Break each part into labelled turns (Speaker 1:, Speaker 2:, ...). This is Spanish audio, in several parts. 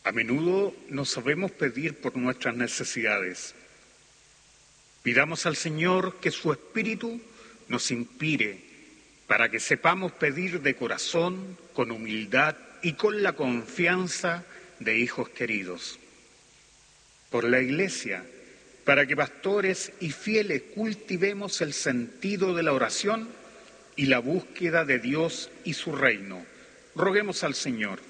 Speaker 1: A menudo no sabemos pedir por nuestras necesidades. Pidamos al Señor que su Espíritu nos inspire para que sepamos pedir de corazón, con humildad y con la confianza de hijos queridos. Por la Iglesia, para que pastores y fieles cultivemos el sentido de la oración y la búsqueda de Dios y su reino. Roguemos al Señor.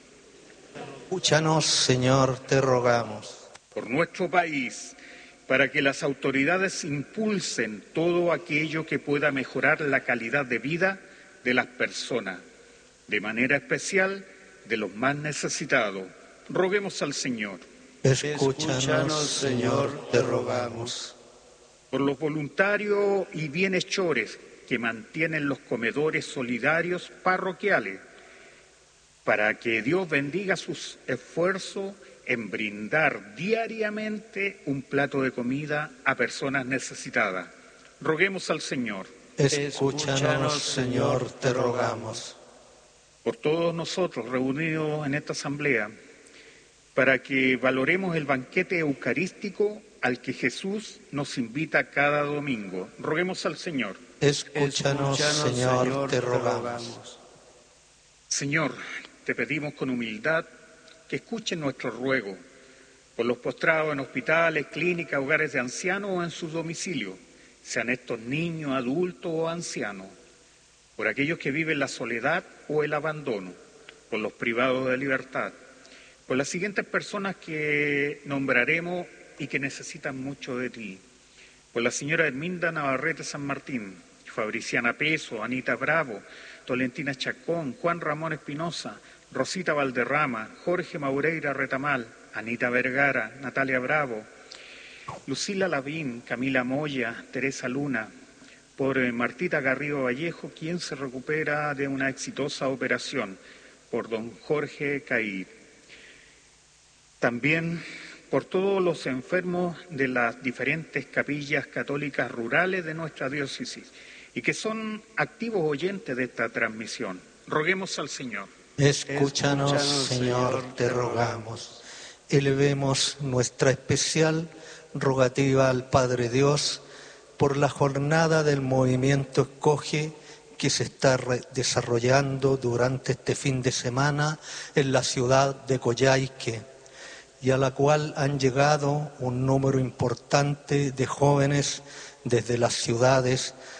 Speaker 2: Escúchanos, Señor, te rogamos.
Speaker 1: Por nuestro país, para que las autoridades impulsen todo aquello que pueda mejorar la calidad de vida de las personas, de manera especial de los más necesitados. Roguemos al Señor.
Speaker 2: Escúchanos, Señor, te rogamos.
Speaker 1: Por los voluntarios y bienhechores que mantienen los comedores solidarios parroquiales, para que Dios bendiga sus esfuerzos en brindar diariamente un plato de comida a personas necesitadas. Roguemos al Señor.
Speaker 2: Escúchanos, Señor, te rogamos.
Speaker 1: Por todos nosotros reunidos en esta asamblea, para que valoremos el banquete eucarístico al que Jesús nos invita cada domingo. Roguemos al Señor.
Speaker 2: Escúchanos, Señor, te rogamos.
Speaker 1: Señor, te pedimos con humildad que escuchen nuestro ruego por los postrados en hospitales, clínicas, hogares de ancianos o en sus domicilios, sean estos niños, adultos o ancianos, por aquellos que viven la soledad o el abandono, por los privados de libertad, por las siguientes personas que nombraremos y que necesitan mucho de ti, por la señora Herminda Navarrete San Martín, Fabriciana Peso, Anita Bravo, Tolentina Chacón, Juan Ramón Espinosa, Rosita Valderrama, Jorge Maureira Retamal, Anita Vergara, Natalia Bravo, Lucila Lavín, Camila Moya, Teresa Luna, por Martita Garrido Vallejo, quien se recupera de una exitosa operación, por don Jorge Caí. También por todos los enfermos de las diferentes capillas católicas rurales de nuestra diócesis y que son activos oyentes de esta transmisión. Roguemos al Señor.
Speaker 2: Escúchanos, Señor, te rogamos. Elevemos nuestra especial rogativa al Padre Dios por la jornada del movimiento Escoge que se está desarrollando durante este fin de semana en la ciudad de Coyhaique y a la cual han llegado un número importante de jóvenes desde las ciudades